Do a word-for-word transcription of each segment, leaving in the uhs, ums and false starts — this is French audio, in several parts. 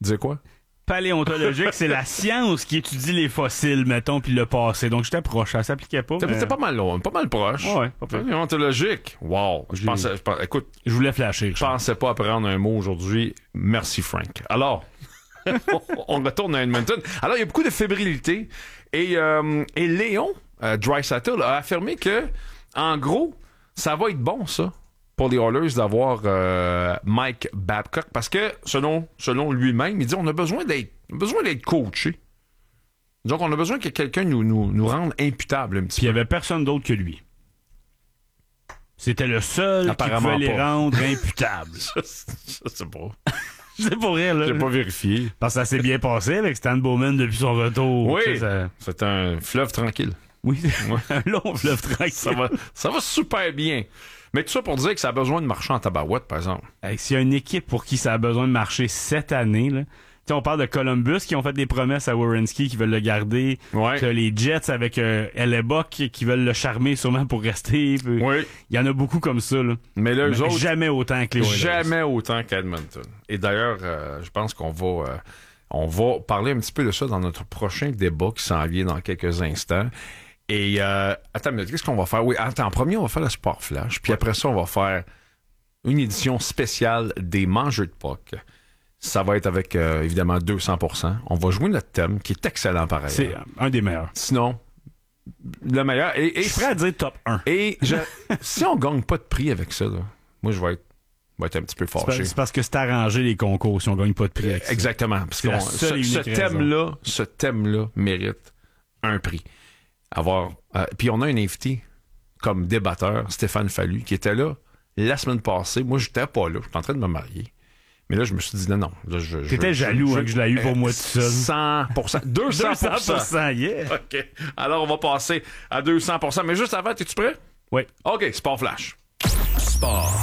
Dis quoi? Paléontologique, c'est la science qui étudie les fossiles, mettons, puis le passé. Donc, j'étais proche. Ça s'appliquait pas. T'es mais... pas mal loin, pas mal proche. Ouais, pas pire. Paléontologique. Wow. Je pensais, je pensais, écoute. Je voulais flasher. Je pensais pas apprendre un mot aujourd'hui. Merci, Frank. Alors, on retourne à Edmonton. Alors, il y a beaucoup de fébrilité. Et, euh, et Léon euh, Draisaitl a affirmé que, en gros, ça va être bon, ça, pour les Oilers d'avoir euh, Mike Babcock. Parce que, selon, selon lui-même, il dit on a besoin d'être, on a besoin d'être coaché. Donc, on a besoin que quelqu'un nous, nous, nous rende imputable un petit Puis il peu. y avait personne d'autre que lui. C'était le seul Apparemment qui pouvait les pas. rendre imputables. Je, je sais pas. C'est pour rire, là. J'ai pas vérifié. Parce que ça s'est bien passé avec Stan Bowman depuis son retour. Oui, Tu sais, ça... c'est un fleuve tranquille. Oui, un long fleuve tranquille. Ça va, ça va super bien. Mais tout ça pour dire que ça a besoin de marcher en tabarouette, par exemple. Hey, s'il y a une équipe pour qui ça a besoin de marcher cette année, là, t'sais, on parle de Columbus qui ont fait des promesses à Werenski qui veulent le garder. Ouais. T'as les Jets avec euh, Hellebuck qui veulent le charmer sûrement pour rester. Oui. Il y en a beaucoup comme ça. Là. Mais là, eux Mais autres, jamais autant que les Oilers. jamais autant qu'Edmonton. Et d'ailleurs, euh, je pense qu'on va, euh, on va parler un petit peu de ça dans notre prochain débat qui s'en vient dans quelques instants. Et euh, attends, mais qu'est-ce qu'on va faire? Oui, attends, en premier, on va faire le Sport Flash. Puis après ça, on va faire une édition spéciale des mangeurs de puck. Ça va être avec, euh, évidemment, deux cents pour cent. On va jouer notre thème, qui est excellent pareil. C'est un des meilleurs. Sinon, le meilleur. Et, et Je suis prêt à dire top un. Et je, si on gagne pas de prix avec ça, là, moi, je vais être, je vais être un petit peu C'est fâché. pas- c'est parce que c'est arrangé les concours si on gagne pas de prix avec ça. Exactement. Parce C'est que la on- seule et ce, ce unique raison. thème-là, ce thème-là mérite un prix. Avoir, euh, puis on a un invité comme débatteur, Stéphane Fallu, qui était là la semaine passée. Moi, j'étais pas là. J'étais en train de me marier. Mais là, je me suis dit, non, non. Là, je, T'étais je, jaloux je, hein, que je l'ai eu pour moi tout seul. cent pour cent. deux cents pour cent. deux cents pour cent, yeah. OK. Alors, on va passer à deux cents pour cent. Mais juste avant, es-tu prêt? Oui. OK, Sport Flash. Sport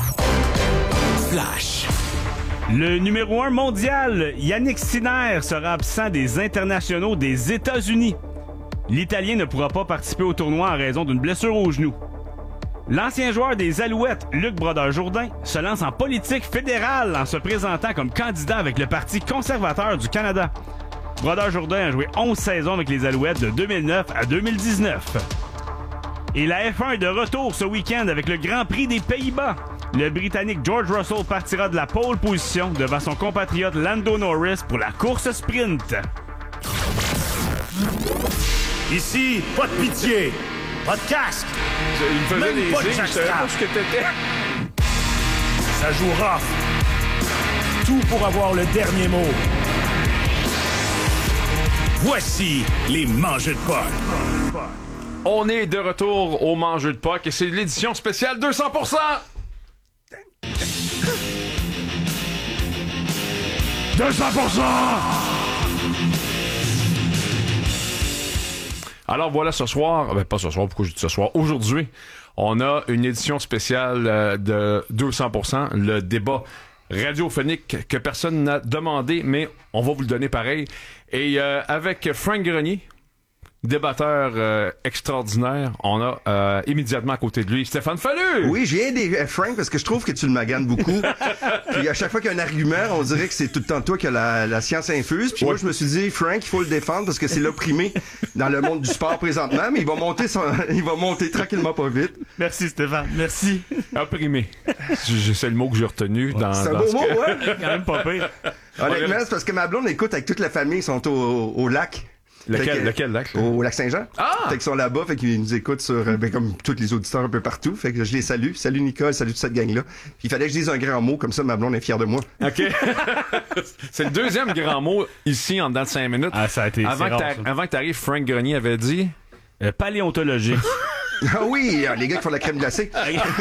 Flash. Le numéro un mondial, Yannick Sinner, sera absent des internationaux des États-Unis. L'Italien ne pourra pas participer au tournoi en raison d'une blessure au genou. L'ancien joueur des Alouettes, Luc Brodeur-Jourdain, se lance en politique fédérale en se présentant comme candidat avec le Parti conservateur du Canada. Brodeur-Jourdain a joué onze saisons avec les Alouettes de deux mille neuf à deux mille dix-neuf. Et la F un est de retour ce week-end avec le Grand Prix des Pays-Bas. Le Britannique George Russell partira de la pole position devant son compatriote Lando Norris pour la course sprint. Ici, pas de pitié, pas de casque, Il me faisait Même des pas de signes, je savais jackstrap. pas ce que t'étais. ça joue rough. Tout pour avoir le dernier mot. Voici les mangeurs de puck. On est de retour au Mangeux de Puck et c'est l'édition spéciale deux cents pour cent. deux cents pour cent! Alors voilà, ce soir, ben pas ce soir, pourquoi je dis ce soir, aujourd'hui, on a une édition spéciale euh, de deux cents pour cent, le débat radiophonique que personne n'a demandé, mais on va vous le donner pareil. Et euh, avec Frank Grenier, débatteur euh, extraordinaire, on a euh, immédiatement à côté de lui Stéphane Fallu. Oui, j'ai aidé euh, Frank parce que je trouve que tu le maganes beaucoup. Puis à chaque fois qu'il y a un argument, on dirait que c'est tout le temps toi qui as la, la science infuse. Puis Ouais. moi, je me suis dit, Frank, il faut le défendre parce que c'est l'opprimé dans le monde du sport présentement. Mais il va monter, son, il va monter tranquillement pas vite. Merci Stéphane, merci. Opprimé. J'ai- C'est le mot que j'ai retenu dans, C'est un dans beau ce mot, que- ouais. Quand même pas pire. Honnêtement, c'est parce que ma blonde écoute avec toute la famille, ils sont au, au lac. Lequel, Fait que- lequel lac? là? Au lac Saint-Jean. Ah! Fait qu'ils sont là-bas, fait qu'ils nous écoutent sur, euh, ben, comme tous les auditeurs un peu partout. Fait que je les salue. Salut Nicole, salut toute cette gang-là. Puis il fallait que je dise un grand mot, comme ça ma blonde est fière de moi. OK. C'est le deuxième grand mot ici en dedans de cinq minutes. Ah, ça a été- Avant c'est que rare, t'a- ça. avant que t'arrives, Frank Grenier avait dit... Euh, paléontologique. Ah oui, euh, les gars qui font la crème glacée.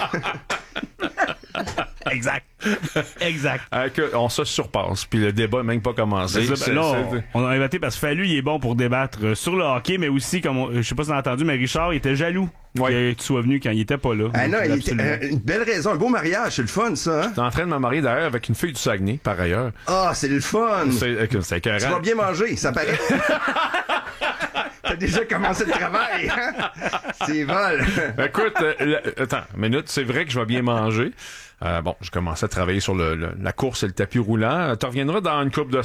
Exact. Exact. euh, que on se surpasse, puis le débat n'a même pas commencé. C'est ça, C'est- ben là, c'est- on, on a inventé parce que Fallu, il est bon pour débattre euh, sur le hockey, mais aussi, comme on- je sais pas si t'as entendu, mais Richard, il était jaloux Ouais. que tu sois venu quand il était pas là. Ah non, il était, Absolument. euh, une belle raison, un beau mariage, c'est le fun ça, hein? T'es en train de me marier d'ailleurs avec une fille du Saguenay, par ailleurs. Ah, c'est le fun! C'est écoute, c'est Tu vas écœurant. bien manger, ça paraît. T'as déjà commencé le travail, hein? C'est vol. Écoute, euh, le- attends, une minute, c'est vrai que je vais bien manger. Euh, bon, je commençais à travailler sur le, le- la course et le tapis roulant. Tu reviendras dans une couple de